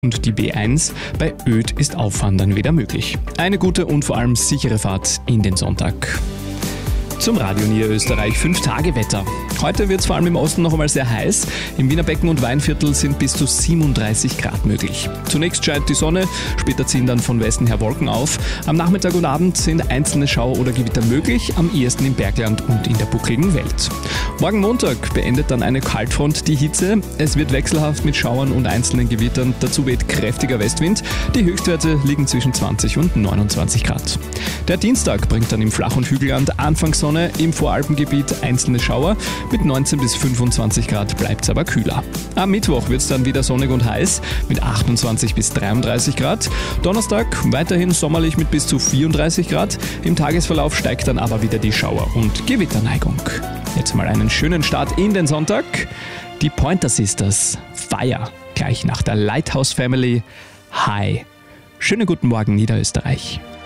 und die B1. Bei Öd ist Auffahren dann wieder möglich. Eine gute und vor allem sichere Fahrt in den Sonntag. Zum Radio Niederösterreich 5-Tage-Wetter. Heute wird es vor allem im Osten noch einmal sehr heiß. Im Wiener Becken und Weinviertel sind bis zu 37 Grad möglich. Zunächst scheint die Sonne, später ziehen dann von Westen her Wolken auf. Am Nachmittag und Abend sind einzelne Schauer oder Gewitter möglich, am ehesten im Bergland und in der buckligen Welt. Morgen Montag beendet dann eine Kaltfront die Hitze. Es wird wechselhaft mit Schauern und einzelnen Gewittern. Dazu weht kräftiger Westwind. Die Höchstwerte liegen zwischen 20 und 29 Grad. Der Dienstag bringt dann im Flach- und Hügelland anfangs Sonne, im Voralpengebiet einzelne Schauer. Mit 19 bis 25 Grad bleibt es aber kühler. Am Mittwoch wird es dann wieder sonnig und heiß mit 28 bis 33 Grad. Donnerstag weiterhin sommerlich mit bis zu 34 Grad. Im Tagesverlauf steigt dann aber wieder die Schauer- und Gewitterneigung. Jetzt mal einen schönen Start in den Sonntag. Die Pointer Sisters, Fire, gleich nach der Lighthouse Family, High. Schönen guten Morgen, Niederösterreich.